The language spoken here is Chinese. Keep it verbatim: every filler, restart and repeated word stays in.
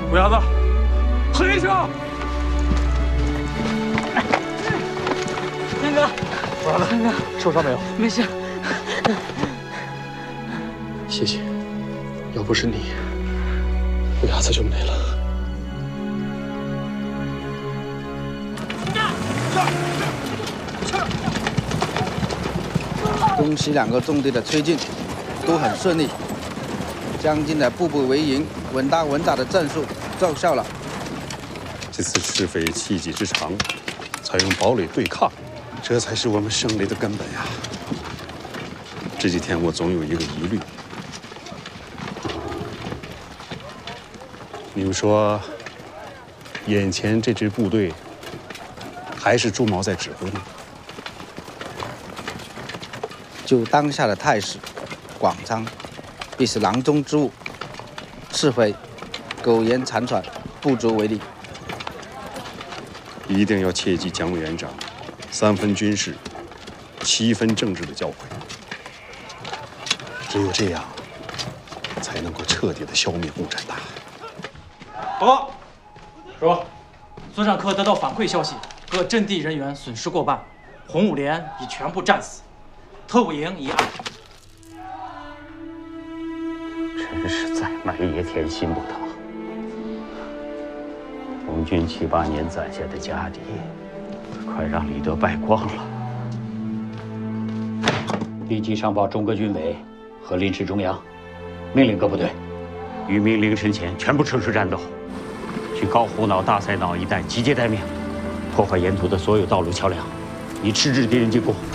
虎牙子，黑上！ 天哥， 虎牙子， 天哥， 受伤没有？ 没事。 谢谢，要不是你，虎牙子就没了。 东西两个重地的推进都很顺利，将军的步步为营、稳打稳扎的战术奏效了。 这次赤匪气急之长，采用堡垒对抗，这才是我们胜利的根本呀！这几天我总有一个疑虑，你们说，眼前这支部队还是朱毛在指挥吗？ 就当下的态势，广昌必是囊中之物，赤匪苟延残喘，不足为力。 一定要切记蒋委员长三分军事、七分政治的教诲。只有这样，才能够彻底的消灭共产党。 报告，说，孙尚科得到反馈消息，各阵地人员损失过半，红五连已全部战死。 特务营已暗杀， 真是再卖也添心不疼。红军七八年攒下的家底，快让李德败光了。立即上报中革军委和临时中央，命令各部队于明凌晨前全部撤出战斗，去高虎脑、大赛脑一带集结待命，破坏沿途的所有道路桥梁，以迟滞敌人进攻。